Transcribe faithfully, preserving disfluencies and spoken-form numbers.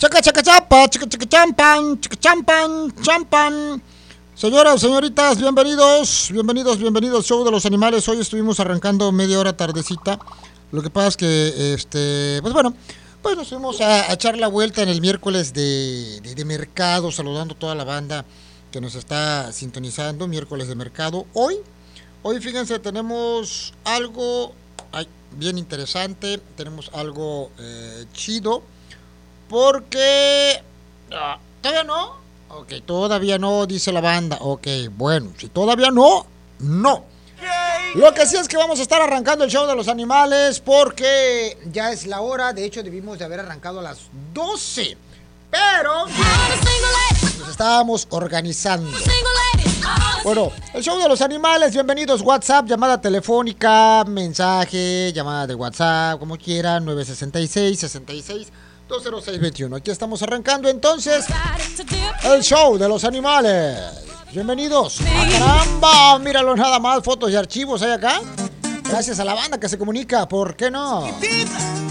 Chaca, chaca, chapa, chaca, chaca, champan, chaca, champan, champan. Señoras, señoritas, bienvenidos, bienvenidos, bienvenidos, Show de los Animales. Hoy estuvimos arrancando media hora tardecita. Lo que pasa es que, este, pues bueno, pues nos fuimos a, a echar la vuelta en el miércoles de, de, de mercado, saludando a toda la banda que nos está sintonizando, miércoles de mercado. Hoy, hoy fíjense, tenemos algo ay, bien interesante, tenemos algo eh, chido, porque ah, todavía no, ok, todavía no, dice la banda, ok, bueno, si todavía no, no. Lo que sí es que vamos a estar arrancando el Show de los Animales porque ya es la hora, de hecho debimos de haber arrancado a las doce, pero nos estábamos organizando. Bueno, el Show de los Animales, bienvenidos, WhatsApp, llamada telefónica, mensaje, llamada de WhatsApp, como quieran, nueve seis seis, seis seis, dos cero seis, veintiuno. Aquí estamos arrancando entonces el Show de los Animales. Bienvenidos. ¡Ah, caramba! Míralo nada más, fotos y archivos hay acá. Gracias a la banda que se comunica, ¿por qué no?